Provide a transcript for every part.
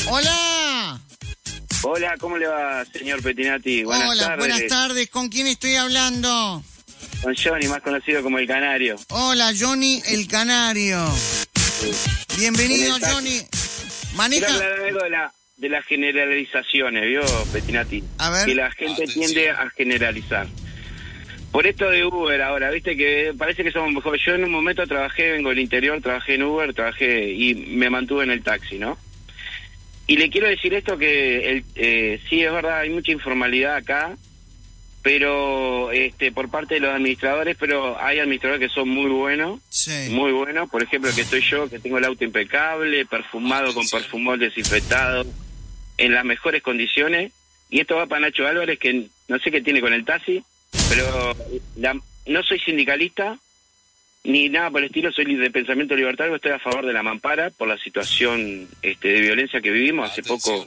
Hola. Hola, ¿cómo le va, señor Pettinati? Buenas tardes. Buenas tardes. ¿Con quién estoy hablando? Con Johnny, más conocido como El Canario. Hola, Johnny El Canario. Bienvenido, Johnny. Maneja... Quiero hablar algo de las generalizaciones, ¿vio, Pettinati? A ver. Que la gente tiende a generalizar. Por esto de Uber ahora, viste que parece que somos mejores. Yo en un momento vengo del interior, trabajé en Uber, y me mantuve en el taxi, ¿no? Y le quiero decir esto que sí, es verdad, hay mucha informalidad acá, pero por parte de los administradores, pero hay administradores que son muy buenos, muy buenos. Por ejemplo, que estoy yo, que tengo el auto impecable, perfumado con perfumol desinfectado, en las mejores condiciones. Y esto va para Nacho Álvarez, que no sé qué tiene con el taxi, pero no soy sindicalista ni nada por el estilo, soy de pensamiento libertario, estoy a favor de la mampara por la situación de violencia que vivimos. Hace poco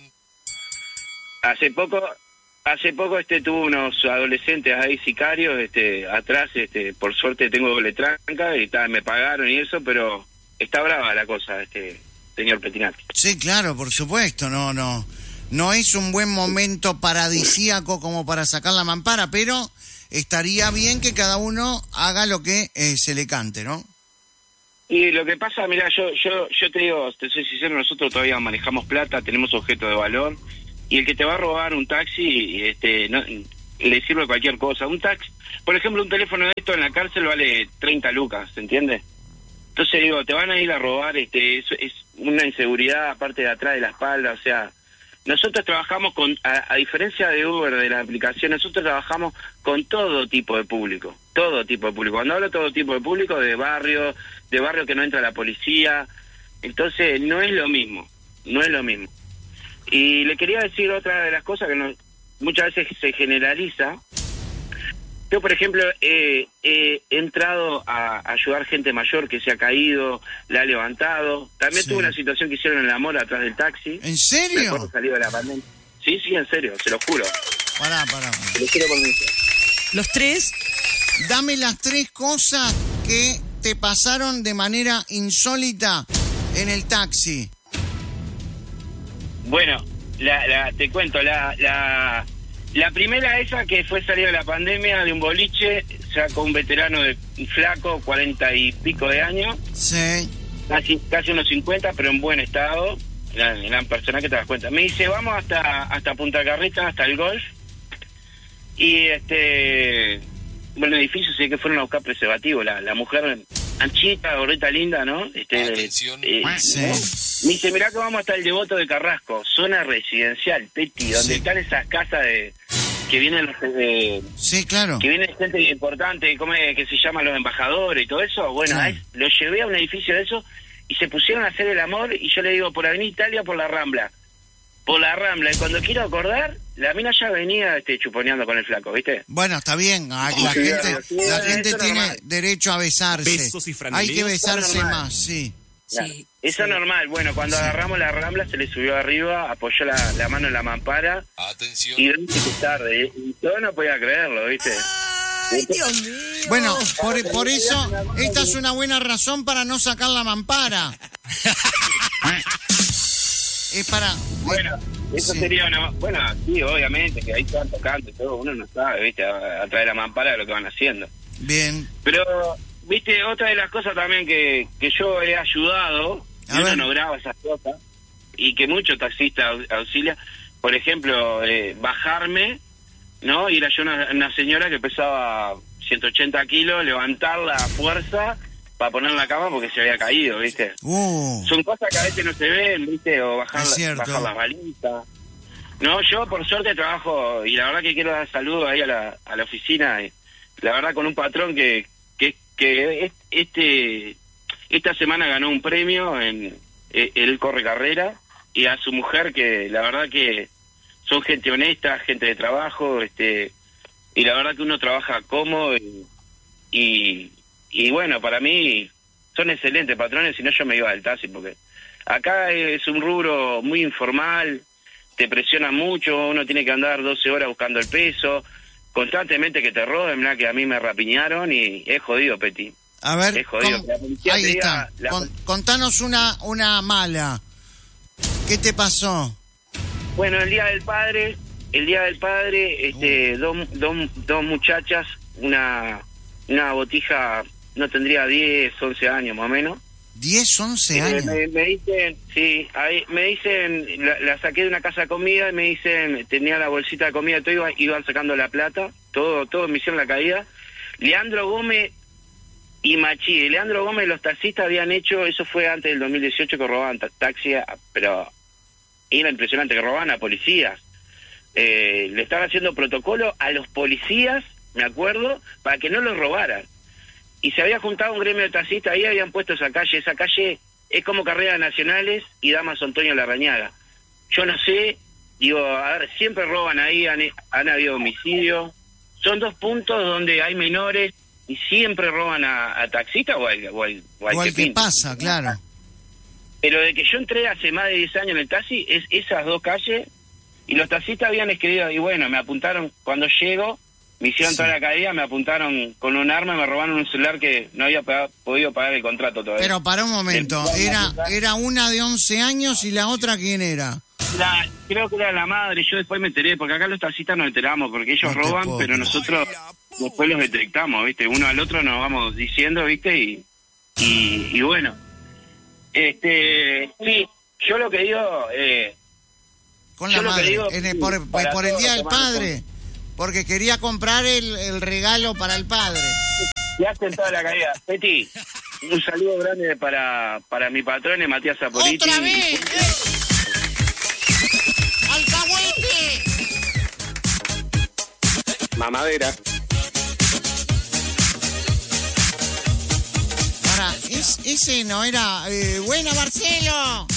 tuvo unos adolescentes ahí sicarios atrás, por suerte tengo doble tranca y me pagaron y eso, pero está brava la cosa, señor Pettinati. Sí, claro, por supuesto, no es un buen momento paradisíaco como para sacar la mampara, pero estaría bien que cada uno haga lo que se le cante, ¿no? Y lo que pasa, mira, yo te digo, te soy sincero, nosotros todavía manejamos plata, tenemos objetos de valor, y el que te va a robar un taxi, no, le sirve cualquier cosa. Un taxi, por ejemplo, un teléfono de esto en la cárcel vale 30 lucas, ¿se entiende? Entonces digo, te van a ir a robar, es una inseguridad aparte de atrás de la espalda, o sea... Nosotros trabajamos a diferencia de Uber, de la aplicación, nosotros trabajamos con todo tipo de público, todo tipo de público. Cuando hablo de todo tipo de público, de barrio que no entra la policía, entonces no es lo mismo. Y le quería decir otra de las cosas que muchas veces se generaliza. Yo, por ejemplo, he entrado a ayudar gente mayor que se ha caído, la ha levantado. También tuve una situación que hicieron en la mora atrás del taxi. ¿En serio? Después de salir de la pandemia. Sí, en serio, se lo juro. Pará. Se lo juro por mí. ¿Los tres? Dame las 3 cosas que te pasaron de manera insólita en el taxi. Bueno, te cuento, la primera esa que fue salir de la pandemia de un boliche, sacó un veterano de flaco, 40 y pico de años. Sí. Casi unos 50, pero en buen estado. Eran personas que te das cuenta. Me dice, vamos hasta Punta Carreta, hasta el golf. Y bueno, el edificio sé que fueron a buscar preservativo. La mujer anchita, gordita, linda, ¿no? Atención. Sí. Me dice, mirá que vamos hasta el Devoto de Carrasco, zona residencial, Peti, donde están esas casas que vienen sí, claro. Que viene gente importante, que se llaman los embajadores y todo eso. Bueno, Sí. Lo llevé a un edificio de eso y se pusieron a hacer el amor y yo le digo, por Avenida Italia, por la Rambla. Y cuando quiero acordar, la mina ya venía chuponeando con el flaco, ¿viste? Bueno, está bien. La gente tiene derecho a besarse. Besos y franelías. Hay que besarse Normal. más, sí. Sí. Eso es normal. Bueno, cuando agarramos la Rambla, se le subió arriba, apoyó la mano en la mampara Atención. y viste que tarde. Y yo no podía creerlo, ¿viste? Ay, Dios mío. Bueno, por eso, esta es una buena razón para no sacar la mampara. Es para... Bueno, eso Sí. sería una... Bueno, sí, obviamente, que ahí están tocando y todo. Uno no sabe, ¿viste? A través de la mampara de lo que van haciendo. Bien. Pero, ¿viste? Otra de las cosas también que yo he ayudado, A y uno ver. no graba esas cosas, y que muchos taxistas auxilian, por ejemplo, bajarme, ¿no? Y era yo una señora que pesaba 180 kilos, levantarla a fuerza para poner en la cama porque se había caído, ¿viste? Son cosas que a veces no se ven, ¿viste? O bajar las balizas. No, yo por suerte trabajo, y la verdad que quiero dar saludos ahí a la oficina, y la verdad con un patrón que esta semana ganó un premio, él corre carrera, y a su mujer que la verdad que son gente honesta, gente de trabajo, y la verdad que uno trabaja cómodo, y bueno, para mí son excelentes patrones, si no yo me iba del taxi, porque acá es un rubro muy informal, te presionan mucho, uno tiene que andar 12 horas buscando el peso, constantemente que te roben, ¿verdad? Que a mí me rapiñaron y es jodido, Peti. A ver, Es jodido. La policía ahí te está. diga, Contanos una mala. ¿Qué te pasó? Bueno, el Día del Padre, dos muchachas, una botija, no tendría 10, 11 años más o menos. 10, 11 años. Me dicen, sí, ahí me dicen, la saqué de una casa de comida y me dicen, tenía la bolsita de comida, todo iban sacando la plata, todo me hicieron la caída. Leandro Gómez y Machi, Leandro Gómez, los taxistas habían hecho, eso fue antes del 2018 que robaban taxi, pero era impresionante, que robaban a policías. Le estaban haciendo protocolo a los policías, me acuerdo, para que no los robaran. Y se había juntado un gremio de taxistas, ahí habían puesto esa calle es como Carreras Nacionales y Damaso Antonio Larrañaga. Yo no sé, digo, a ver, siempre roban ahí, han habido homicidios, son 2 puntos donde hay menores y siempre roban a taxistas o al que pasa, claro. Pero de que yo entré hace más de 10 años en el taxi, es esas 2 calles, y los taxistas habían escrito, y bueno, me apuntaron, cuando llego, me hicieron toda la caída, me apuntaron con un arma, me robaron un celular que no había podido pagar el contrato todavía. Pero para un momento, era una de 11 años y la otra, ¿quién era? Creo que era la madre, yo después me enteré, porque acá los taxistas nos enteramos, porque ellos roban, pero nosotros después los detectamos, ¿viste? Uno al otro nos vamos diciendo, ¿viste? Y bueno, sí, yo lo que digo... con la madre, por el Día del Padre, porque quería comprar el regalo para el padre. Ya hacen toda la caída. Peti, un saludo grande para mi patrón, Matías Zapoliti. ¡Otra vez! ¡Alcahuete! Mamadera. Ahora, ese no era... buena, Marcelo.